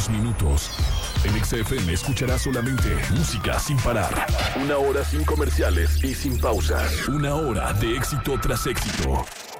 minutos. En XFM escucharás solamente música sin parar. 1 hora sin comerciales y sin pausas. 1 hora de éxito tras éxito.